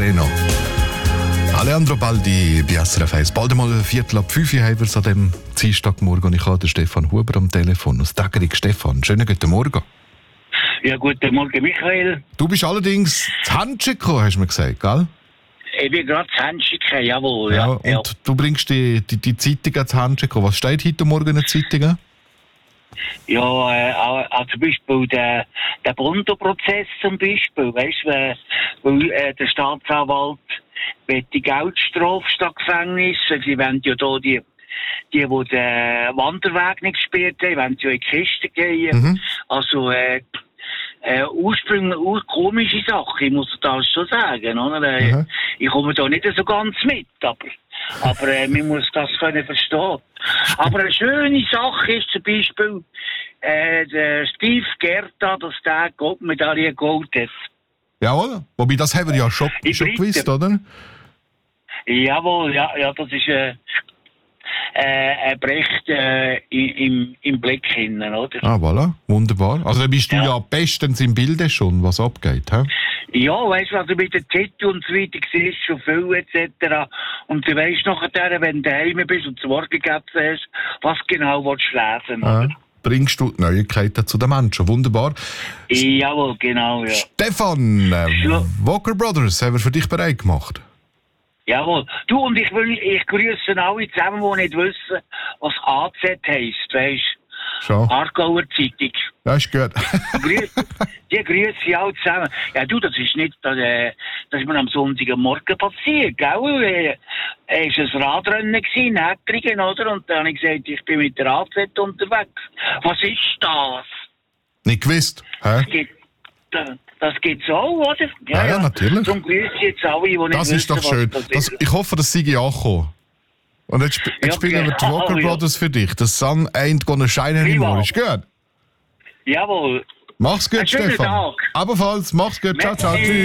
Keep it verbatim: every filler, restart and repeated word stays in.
Sereno. Alejandro Baldi bei S R F eins. Bald einmal ein Viertel ab fünf Uhr haben wir es an dem Dienstagmorgen. Und ich habe den Stefan Huber am Telefon aus Daggerig. Stefan, schönen guten Morgen. Ja, guten Morgen, Michael. Du bist allerdings zu Händchen gekommen, hast du mir gesagt, gell? Ich bin gerade zu Händchen gekommen, jawohl. Ja, Ja, und ja. du bringst die, die, die Zeitung zu Händchen gekommen. Was steht heute Morgen in der Zeitung? Ja, äh, auch zum Beispiel der, der Bondo-Prozess zum Beispiel, weißt du, weil, weil äh, der Staatsanwalt will die Geldstrafe statt Gefängnis, weil sie wollen ja da die, die, die den Wanderweg nicht gespielt haben, wollen sie ja in die Kiste gehen. Mhm. Also, äh, äh, ursprünglich, ur komische Sache, ich muss das schon sagen, oder? Äh, Mhm. Ich komme da nicht so ganz mit, aber, aber äh, man muss das können verstehen. Aber eine schöne Sache ist zum Beispiel, äh, der Steve Gerta, dass der Goldmedaille geholt hat. Jawohl. Wobei, das haben wir ja schon, Die schon Briten. gewusst, oder? Jawohl, ja, ja, das ist äh, äh, ein Bericht äh, im, im Blick hinten, oder? Ah, voilà. Wunderbar. Also, dann bist du Ja. ja bestens im Bilde schon, was abgeht, hä? Ja, weißt du, also mit den Titel und so weiter siehst schon viel et cetera. Und du weißt nachher, wenn du daheim bist und zu Morgen gegessen hast, was genau willst du lesen, Ja. oder? Bringst du die Neuigkeiten zu den Menschen. Wunderbar. Jawohl, genau, ja. Stefan, äh, Ja. Walker Brothers haben wir für dich bereit gemacht. Jawohl. Du, und ich will, ich grüße alle zusammen, die nicht wissen, was A Z heisst, weißt du? Schon. Aargauer Zeitung. Ja, ist gut. Grüß- Die grüße ich alle zusammen. Ja, du, das ist nicht, das, äh, das ist mir am Sonntagmorgen passiert, gell? Äh, Es war ein Radrennen in Häckringen, oder? Und dann habe ich gesagt, ich bin mit der A Z unterwegs. Was ist das? Nicht gewusst. Hä? Das gibt, das, das gibt's auch, oder? Ja, ja, natürlich. Zum grüße ich jetzt alle, die nicht Das wissen, ist doch schön. was Das, das ist. ich hoffe, das sei angekommen. Und jetzt, sp- jetzt Ja, spielen wir die genau, Walker ja. Brothers für dich. The sun ain't gonna shine anymore. Viva. Ist gut. Jawohl. Mach's gut, Einen schönen Stefan. Tag. Ebenfalls. Mach's gut. Ciao, ciao. Merci. Tschüss.